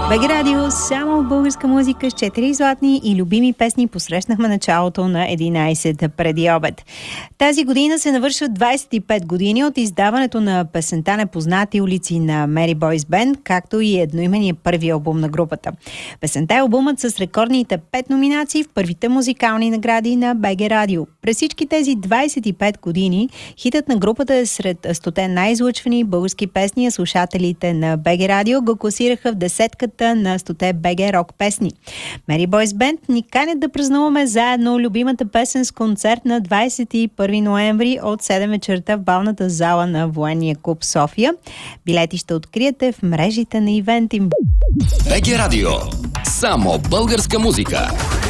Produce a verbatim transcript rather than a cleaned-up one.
БГ Радио, само българска музика с четири златни и любими песни посрещнахме началото на единайсет преди обед. Тази година се навършват двайсет и пет години от издаването на песента "Непознати улици" на Mary Boy's Band, както и едноимения първи албум на групата. Песента е албумът с рекордните пет номинации в първите музикални награди на БГ Радио. През всички тези двайсет и пет години хитът на групата е сред стоте най-излъчвани български песни, а слушателите на БГ Радио го класираха в десетката на стоте БГ рок песни. Mary Boy's Band ни канят да празнуваме заедно любимата песен с концерт на двайсет и първи ноември от седем вечерта в балната зала на Военния клуб София. Билети ще откриете в мрежите на ивент им. БГ Радио. Само българска музика.